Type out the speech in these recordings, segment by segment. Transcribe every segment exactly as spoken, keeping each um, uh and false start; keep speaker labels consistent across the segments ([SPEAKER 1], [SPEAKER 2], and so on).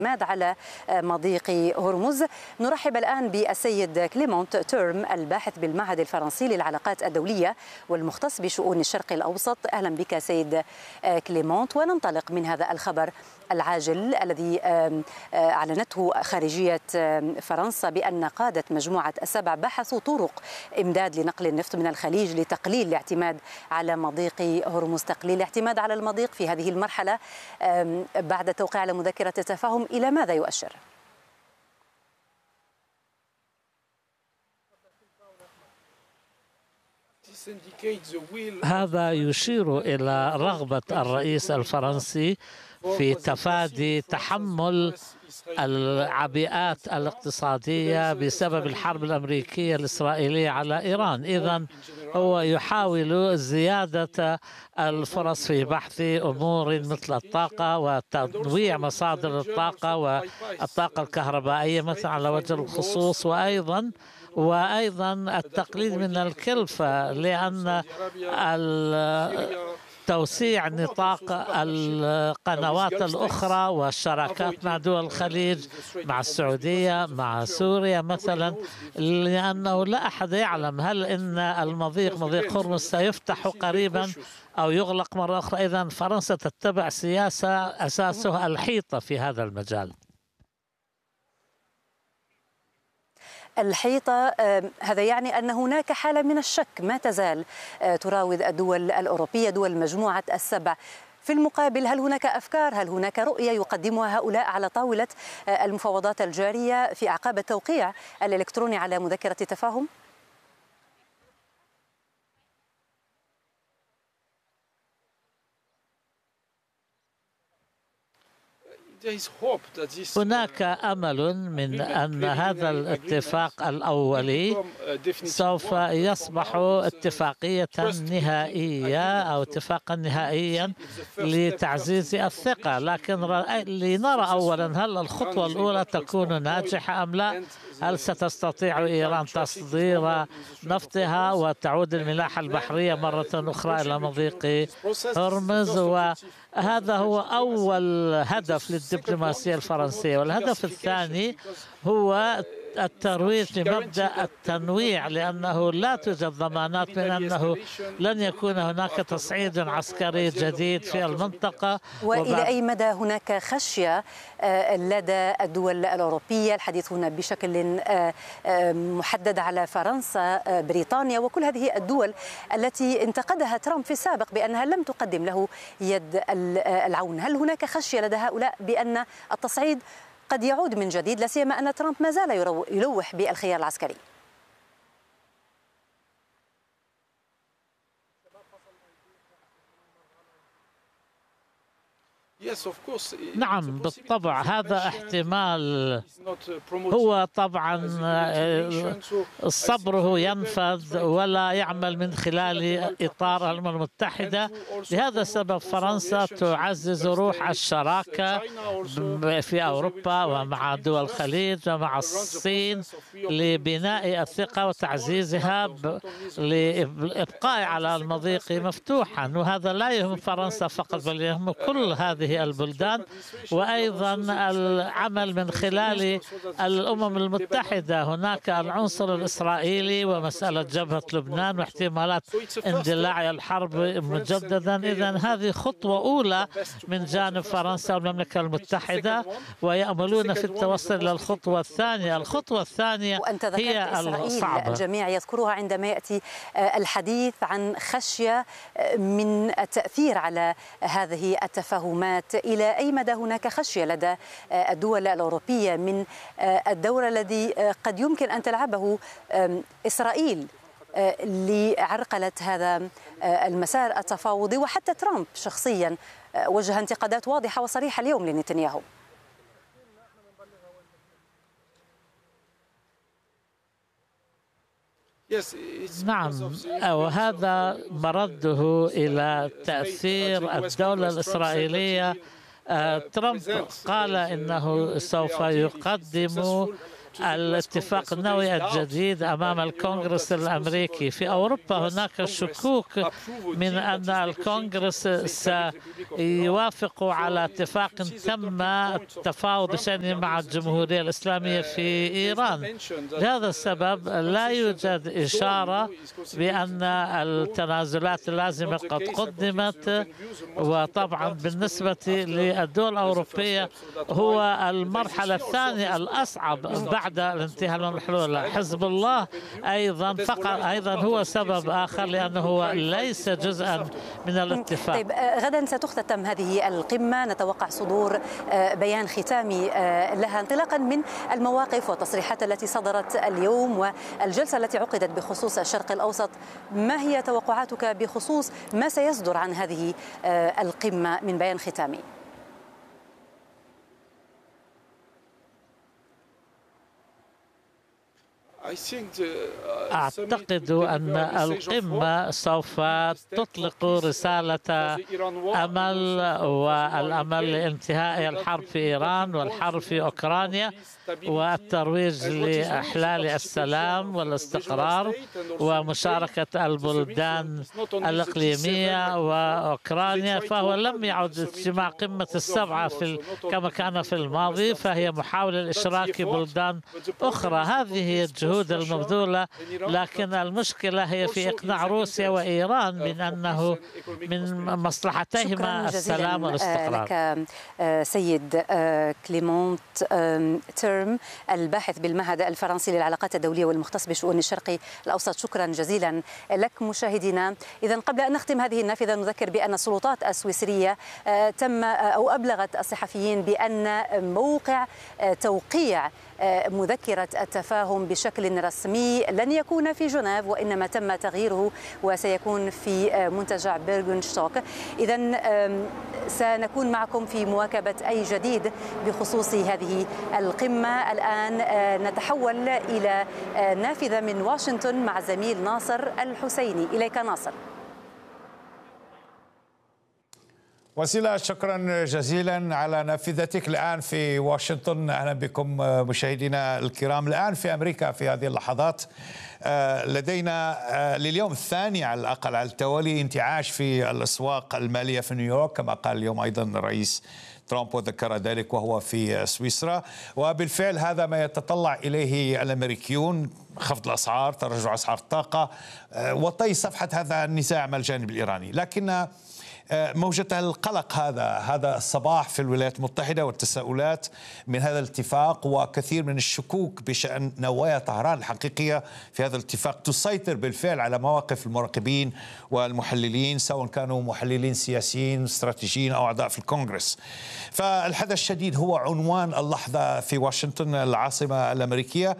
[SPEAKER 1] الاعتماد على مضيق هرمز. نرحب الآن بالسيد كليمونت تورم الباحث بالمعهد الفرنسي للعلاقات الدولية والمختص بشؤون الشرق الأوسط. أهلا بك سيد كليمونت، وننطلق من هذا الخبر العاجل الذي أعلنته خارجية فرنسا بأن قادة مجموعة السبع بحثوا طرق إمداد لنقل النفط من الخليج لتقليل الاعتماد على مضيق هرمز. تقليل الاعتماد على المضيق في هذه المرحلة بعد التوقيع على مذكرة التفاهم إلى ماذا يؤشر؟
[SPEAKER 2] هذا يشير إلى رغبة الرئيس الفرنسي في تفادي تحمل العبئات الاقتصادية بسبب الحرب الأمريكية الإسرائيلية على إيران. إذن هو يحاول زيادة الفرص في بحث أمور مثل الطاقة وتنويع مصادر الطاقة والطاقة الكهربائية مثلا على وجه الخصوص، وأيضا وأيضا التقليل من الكلفة، لأن توسيع نطاق القنوات الأخرى والشراكات مع دول الخليج، مع السعودية، مع سوريا مثلا، لأنه لا أحد يعلم هل إن المضيق مضيق هرمز سيفتح قريبا أو يغلق مرة أخرى. إذن فرنسا تتبع سياسة أساسها الحيطة في هذا المجال.
[SPEAKER 1] الحيطة، هذا يعني أن هناك حالة من الشك ما تزال تراود الدول الأوروبية، دول مجموعة السبع. في المقابل، هل هناك أفكار، هل هناك رؤية يقدمها هؤلاء على طاولة المفاوضات الجارية في أعقاب التوقيع الإلكتروني على مذكرة التفاهم؟
[SPEAKER 2] هناك أمل من أن هذا الاتفاق الأولي سوف يصبح اتفاقية نهائية أو اتفاقا نهائيا لتعزيز الثقة، لكن لنرى أولا هل الخطوة الأولى تكون ناجحة أم لا. هل ستستطيع إيران تصدير نفطها وتعود الملاحة البحرية مرة أخرى إلى مضيق هرمز؟ وهذا هو أول هدف للدبلوماسية الفرنسية. والهدف الثاني هو الترويج لمبدأ التنويع، لأنه لا توجد ضمانات من أنه لن يكون هناك تصعيد عسكري جديد في المنطقة.
[SPEAKER 1] وإلى أي مدى هناك خشية لدى الدول الأوروبية؟ الحديث هنا بشكل محدد على فرنسا، بريطانيا، وكل هذه الدول التي انتقدها ترامب في السابق بأنها لم تقدم له يد العون. هل هناك خشية لدى هؤلاء بأن التصعيد قد يعود من جديد، لا سيما أن ترامب ما زال يلوح بالخيار العسكري؟
[SPEAKER 2] نعم بالطبع، هذا احتمال. هو طبعا صبره ينفذ ولا يعمل من خلال إطار الأمم المتحدة. لهذا السبب فرنسا تعزز روح الشراكة في أوروبا ومع دول الخليج ومع الصين لبناء الثقة وتعزيزها لإبقاء على المضيق مفتوحا. وهذا لا يهم فرنسا فقط بل يهم كل هذه البلدان، وأيضا العمل من خلال الأمم المتحدة. هناك العنصر الإسرائيلي ومسألة جبهة لبنان واحتمالات اندلاع الحرب مجددا. إذن هذه خطوة أولى من جانب فرنسا والمملكة المتحدة، ويأملون في التوصل إلى الخطوة الثانية. الخطوة الثانية هي الصعبة.
[SPEAKER 1] الجميع يذكرها عندما يأتي الحديث عن خشية من التأثير على هذه التفاهمات. إلى أي مدى هناك خشية لدى الدول الأوروبية من الدور الذي قد يمكن أن تلعبه إسرائيل لعرقلة هذا المسار التفاوضي؟ وحتى ترامب شخصيا وجه انتقادات واضحة وصريحة اليوم لنتنياهو.
[SPEAKER 2] نعم، وهذا مرده إلى تأثير الدولة الإسرائيلية. ترامب قال إنه سوف يقدم الاتفاق النووي الجديد أمام الكونغرس الأمريكي. في أوروبا هناك شكوك من أن الكونغرس سيوافق على اتفاق تم التفاوض بشأنه مع الجمهورية الإسلامية في إيران. لهذا السبب لا يوجد إشارة بأن التنازلات اللازمة قد قدمت. وطبعا بالنسبة للدول الأوروبية هو المرحلة الثانية الأصعب بعد الانتهاء من الحلول. حزب الله أيضا فقط أيضا هو سبب آخر لأنه ليس جزءا من الاتفاق.
[SPEAKER 1] طيب غدا ستختتم هذه القمة، نتوقع صدور بيان ختامي لها انطلاقا من المواقف والتصريحات التي صدرت اليوم والجلسة التي عقدت بخصوص الشرق الأوسط. ما هي توقعاتك بخصوص ما سيصدر عن هذه القمة من بيان ختامي؟
[SPEAKER 2] أعتقد أن القمة سوف تطلق رسالة أمل، والأمل لانتهاء الحرب في إيران والحرب في أوكرانيا والترويج لإحلال السلام والاستقرار ومشاركة البلدان الإقليمية وأوكرانيا. فهو لم يعد اجتماع قمة السبعة في كما كان في الماضي، فهي محاولة لإشراك بلدان أخرى. هذه هي الجهود المبذولة، لكن المشكلة هي في إقناع روسيا وإيران من أنه من مصلحتيهما السلام والاستقرار.
[SPEAKER 1] شكرا لك سيد كليمونت تيرم، الباحث بالمعهد الفرنسي للعلاقات الدولية والمختص بشؤون الشرق الأوسط. شكرا جزيلا لك. مشاهدينا، إذا قبل أن نختم هذه النافذة نذكر بأن السلطات السويسرية تم أو أبلغت الصحفيين بأن موقع توقيع مذكرة التفاهم بشكل رسمي لن يكون في جنيف، وإنما تم تغييره وسيكون في منتجع بيرغنشتوك. إذن سنكون معكم في مواكبة أي جديد بخصوص هذه القمة. الآن نتحول إلى نافذة من واشنطن مع زميل ناصر الحسيني. إليك ناصر.
[SPEAKER 3] وسيلة، شكرا جزيلا على نافذتك الآن في واشنطن. أهلا بكم مشاهدينا الكرام. الآن في أمريكا في هذه اللحظات لدينا لليوم الثاني على الأقل على التوالي انتعاش في الأسواق المالية في نيويورك، كما قال اليوم أيضا الرئيس ترامب وذكر ذلك وهو في سويسرا. وبالفعل هذا ما يتطلع إليه الأمريكيون، خفض الأسعار، تراجع أسعار الطاقة، وطي صفحة هذا النزاع مع الجانب الإيراني. لكن موجة القلق هذا هذا الصباح في الولايات المتحدة والتساؤلات من هذا الاتفاق وكثير من الشكوك بشأن نوايا طهران الحقيقية في هذا الاتفاق تسيطر بالفعل على مواقف المراقبين والمحللين، سواء كانوا محللين سياسيين استراتيجيين أو أعضاء في الكونغرس. فالحدث الشديد هو عنوان اللحظة في واشنطن العاصمة الأمريكية،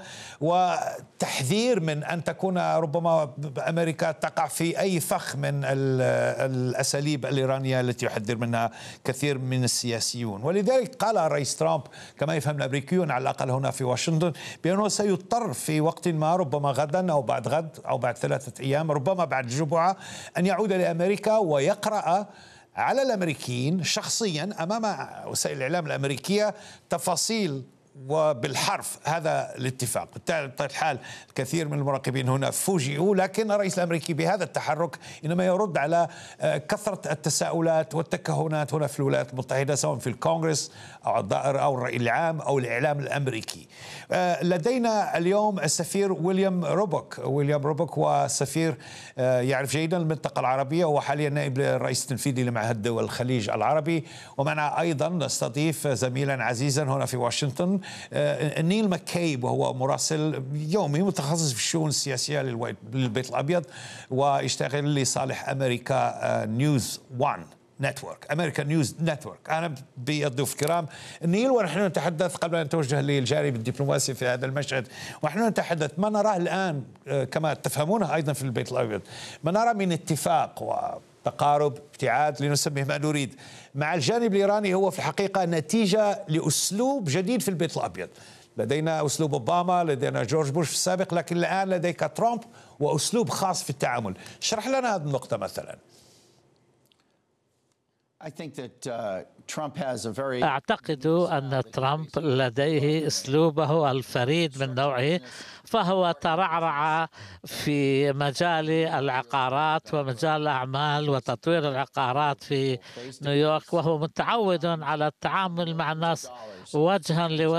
[SPEAKER 3] وتحذير من أن تكون ربما أمريكا تقع في أي فخ من الأساليب الإيرانية التي يحذر منها كثير من السياسيون. ولذلك قال الرئيس ترامب كما يفهم الأمريكيون على الأقل هنا في واشنطن بأنه سيضطر في وقت ما، ربما غدا أو بعد غد أو بعد ثلاثة أيام، ربما بعد الجمعة، أن يعود لأمريكا ويقرأ على الأمريكيين شخصيا أمام وسائل الإعلام الأمريكية تفاصيل وبالحرف هذا الاتفاق. بالتالي الحال الكثير من المراقبين هنا فوجئوا، لكن الرئيس الأمريكي بهذا التحرك إنما يرد على كثرة التساؤلات والتكهنات هنا في الولايات المتحدة، سواء في الكونغرس أو الدائرة أو الرأي العام أو الإعلام الأمريكي. لدينا اليوم السفير ويليام روبوك. ويليام روبوك هو سفير يعرف جيدا المنطقة العربية، وحاليا نائب الرئيس التنفيذي لمعهد دول الخليج العربي. ومعنا أيضا نستضيف زميلا عزيزا هنا في واشنطن نيل مكيب، وهو مراسل يومي متخصص في الشؤون السياسية للبيت الأبيض ويشتغل لصالح أمريكا نيوز وان نتورك، أمريكا نيوز نتورك. أهلا بالضيوف الكرام. نيل، ونحن نتحدث قبل أن نتوجه للجانب الدبلوماسي في هذا المشهد، ونحن نتحدث ما نراه الآن كما تفهمونه أيضا في البيت الأبيض، ما نرى من اتفاق وتقارب ابتعاد لنسميه ما نريد مع الجانب الإيراني هو في الحقيقة نتيجة لأسلوب جديد في البيت الأبيض. لدينا أسلوب أوباما، لدينا جورج بوش في السابق، لكن الآن لديك ترامب وأسلوب خاص في التعامل. اشرح لنا هذه النقطة مثلا.
[SPEAKER 2] أعتقد أن ترامب لديه أسلوبه الفريد من نوعه، فهو ترعرع في مجال العقارات ومجال الأعمال وتطوير العقارات في نيويورك، وهو متعود على التعامل مع الناس وجها لوجه